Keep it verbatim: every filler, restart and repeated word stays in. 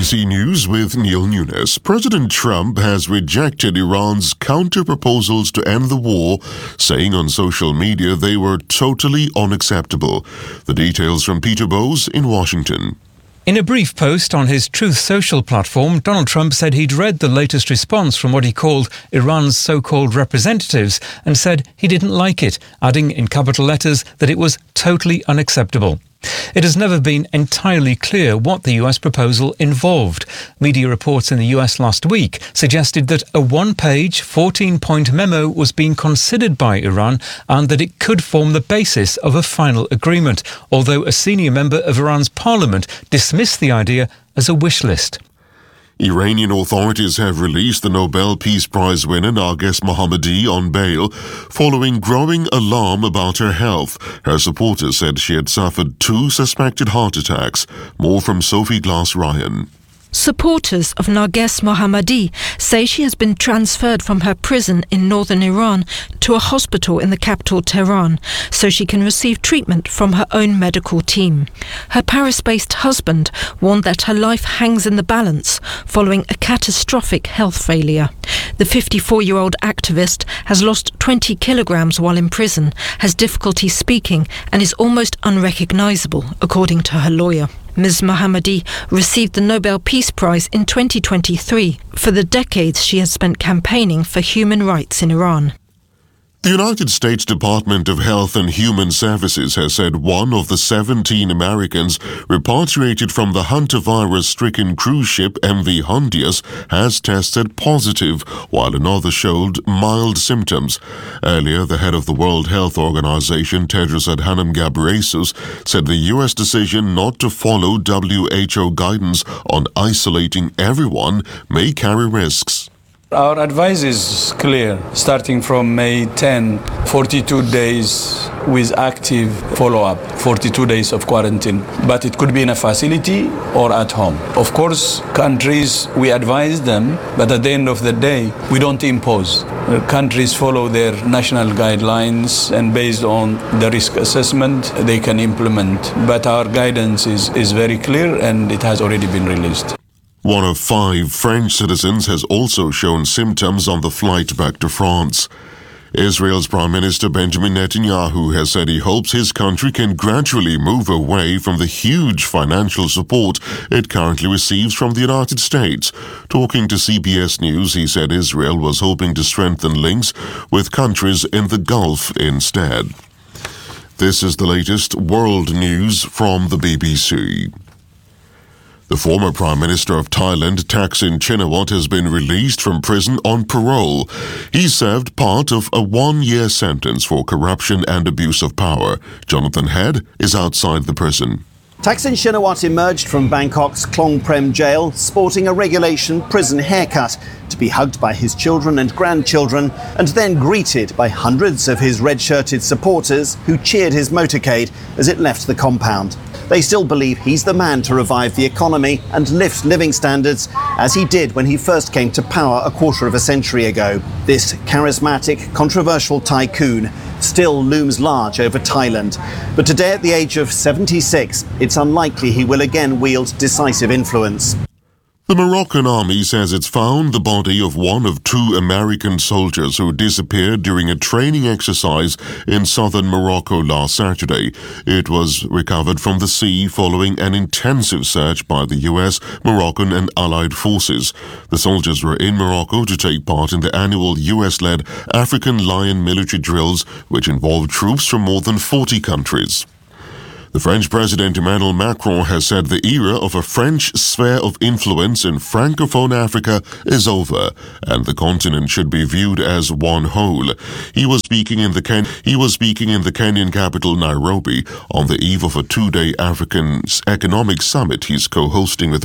C News with Neil Nunes. President Trump has rejected Iran's counter-proposals to end the war, saying on social media they were totally unacceptable. The details from Peter Bowes in Washington. In a brief post on his Truth Social platform, Donald Trump said he'd read the latest response from what he called Iran's so-called representatives and said he didn't like it, adding in capital letters that it was totally unacceptable. It has never been entirely clear what the U S proposal involved. Media reports in the U S last week suggested that a one-page, fourteen-point memo was being considered by Iran and that it could form the basis of a final agreement, although a senior member of Iran's parliament dismissed the idea as a wish list. Iranian authorities have released the Nobel Peace Prize winner Narges Mohammadi on bail following growing alarm about her health. Her supporters said she had suffered two suspected heart attacks. More from Sophie Glass-Ryan. Supporters of Narges Mohammadi say she has been transferred from her prison in northern Iran to a hospital in the capital Tehran so she can receive treatment from her own medical team. Her Paris-based husband warned that her life hangs in the balance following a catastrophic health failure. The fifty-four-year-old activist has lost twenty kilograms while in prison, has difficulty speaking and is almost unrecognizable, according to her lawyer. Miz Mohammadi received the Nobel Peace Prize in twenty twenty-three for the decades she has spent campaigning for human rights in Iran. The United States Department of Health and Human Services has said one of the seventeen Americans repatriated from the hantavirus-stricken cruise ship M V Hondias has tested positive, while another showed mild symptoms. Earlier, the head of the World Health Organization, Tedros Adhanom Ghebreyesus, said the U S decision not to follow W H O guidance on isolating everyone may carry risks. Our advice is clear. Starting from May tenth, forty-two days with active follow-up, forty-two days of quarantine. But it could be in a facility or at home. Of course, countries, we advise them, but at the end of the day, we don't impose. Countries follow their national guidelines, and based on the risk assessment, they can implement. But our guidance is, is very clear, and it has already been released. One of five French citizens has also shown symptoms on the flight back to France. Israel's Prime Minister Benjamin Netanyahu has said he hopes his country can gradually move away from the huge financial support it currently receives from the United States. Talking to C B S News, he said Israel was hoping to strengthen links with countries in the Gulf instead. This is the latest world news from the B B C. The former Prime Minister of Thailand, Thaksin Shinawatra, has been released from prison on parole. He served part of a one-year sentence for corruption and abuse of power. Jonathan Head is outside the prison. Thaksin Shinawatra emerged from Bangkok's Klong Prem jail sporting a regulation prison haircut to be hugged by his children and grandchildren and then greeted by hundreds of his red-shirted supporters who cheered his motorcade as it left the compound. They still believe he's the man to revive the economy and lift living standards, as he did when he first came to power a quarter of a century ago. This charismatic, controversial tycoon still looms large over Thailand. But today, at the age of seventy-six, it's unlikely he will again wield decisive influence. The Moroccan army says it's found the body of one of two American soldiers who disappeared during a training exercise in southern Morocco last Saturday. It was recovered from the sea following an intensive search by the U S, Moroccan and Allied forces. The soldiers were in Morocco to take part in the annual U S-led African Lion military drills, which involved troops from more than forty countries. The French President Emmanuel Macron has said the era of a French sphere of influence in Francophone Africa is over, and the continent should be viewed as one whole. He was speaking in the Ken- he was speaking in the Kenyan capital Nairobi on the eve of a two-day African Economic Summit he's co-hosting with